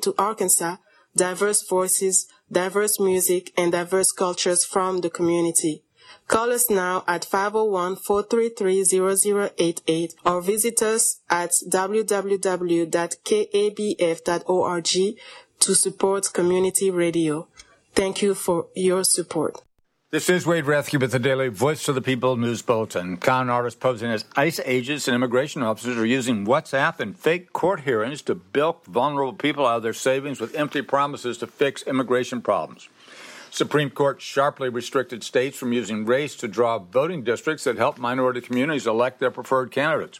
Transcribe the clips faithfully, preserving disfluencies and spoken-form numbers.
to Arkansas, diverse voices, diverse music, and diverse cultures from the community. Call us now at five oh one, four three three, zero zero eight eight or visit us at w w w dot k a b f dot org to support community radio. Thank you for your support. This is Wade Rathke with the Daily Voice of the People News Bulletin. Con artists posing as ICE agents and immigration officers are using WhatsApp and fake court hearings to bilk vulnerable people out of their savings with empty promises to fix immigration problems. Supreme Court sharply restricted states from using race to draw voting districts that help minority communities elect their preferred candidates.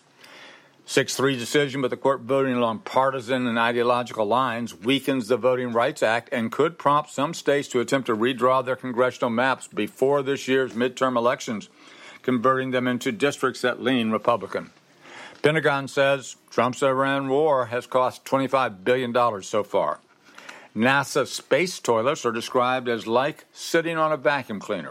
six three decision with the court voting along partisan and ideological lines weakens the Voting Rights Act and could prompt some states to attempt to redraw their congressional maps before this year's midterm elections, converting them into districts that lean Republican. Pentagon says Trump's Iran war has cost twenty-five billion dollars so far. NASA space toilets are described as like sitting on a vacuum cleaner.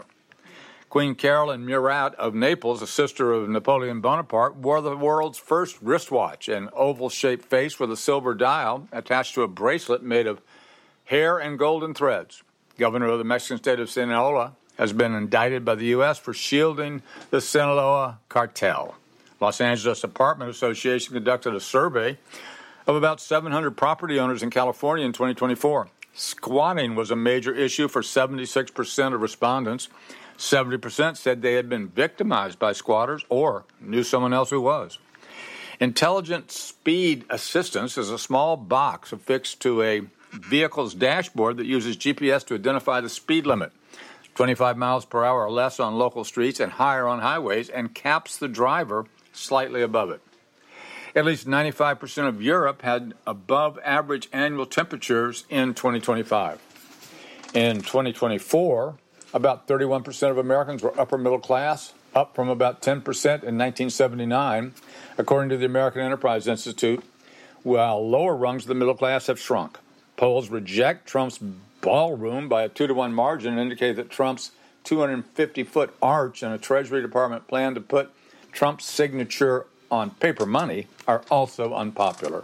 Queen Caroline Murat of Naples, a sister of Napoleon Bonaparte, wore the world's first wristwatch, an oval-shaped face with a silver dial attached to a bracelet made of hair and golden threads. Governor of the Mexican state of Sinaloa has been indicted by the U S for shielding the Sinaloa cartel. Los Angeles Apartment Association conducted a survey of about seven hundred property owners in California in twenty twenty-four. Squatting was a major issue for seventy-six percent of respondents. seventy percent said they had been victimized by squatters or knew someone else who was. Intelligent Speed Assistance is a small box affixed to a vehicle's dashboard that uses G P S to identify the speed limit, twenty-five miles per hour or less on local streets and higher on highways, and caps the driver slightly above it. At least ninety-five percent of Europe had above average annual temperatures in twenty twenty-five. In twenty twenty-four, about thirty-one percent of Americans were upper middle class, up from about ten percent in nineteen seventy-nine, according to the American Enterprise Institute, while lower rungs of the middle class have shrunk. Polls reject Trump's ballroom by a two to one margin and indicate that Trump's two hundred fifty foot arch and a Treasury Department plan to put Trump's signature on paper money are also unpopular.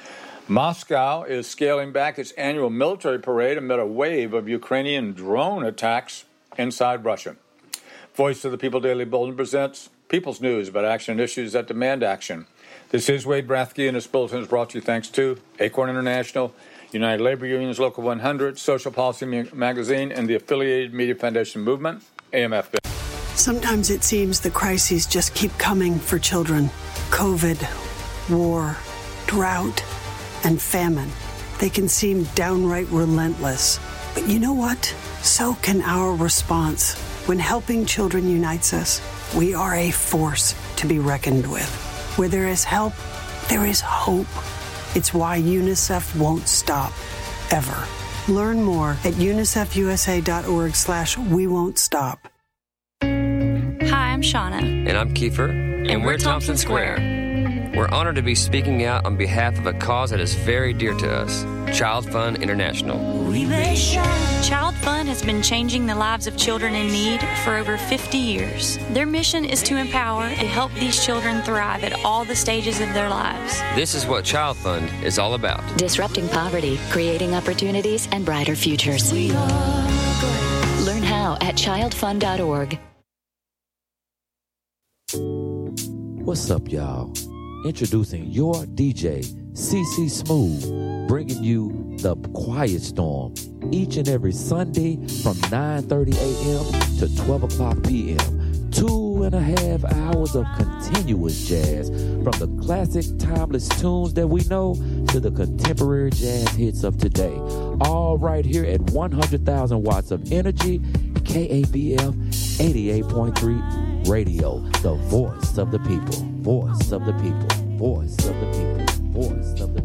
Moscow is scaling back its annual military parade amid a wave of Ukrainian drone attacks inside Russia. Voice of the People Daily Bulletin presents People's News about action and issues that demand action. This is Wade Rathke, and this bulletin is brought to you thanks to Acorn International, United Labor Unions Local one hundred, Social Policy Magazine, and the Affiliated Media Foundation Movement, A M F. Sometimes it seems the crises just keep coming for children. COVID, war, drought, and famine. They can seem downright relentless. But you know what? So can our response. When helping children unites us, we are a force to be reckoned with. Where there is help, there is hope. It's why UNICEF won't stop, ever. Learn more at unicefusa.org slash we won't stop. Hi, I'm Shauna. And I'm Kiefer. And, and we're, we're Thompson Square. Square. We're honored to be speaking out on behalf of a cause that is very dear to us, Child Fund International. Child Fund has been changing the lives of children in need for over fifty years. Their mission is to empower and help these children thrive at all the stages of their lives. This is what Child Fund is all about. Disrupting poverty, creating opportunities, and brighter futures. Learn how at child fund dot org. What's up, y'all? Introducing your D J, C C Smooth, bringing you The Quiet Storm each and every Sunday from nine thirty a.m. to twelve o'clock p.m. Two and a half hours of continuous jazz, from the classic timeless tunes that we know to the contemporary jazz hits of today. All right here at one hundred thousand watts of energy, K A B F eighty-eight point three Radio, the voice of the people, voice of the people, voice of the people, voice of the people.